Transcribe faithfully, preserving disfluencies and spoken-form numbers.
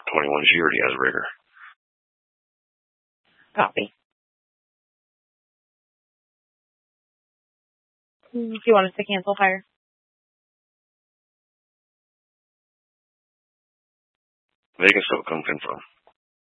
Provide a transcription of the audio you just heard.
twenty-one, she already has a rigger. Copy. Do you want us to cancel fire? They can still come confirm.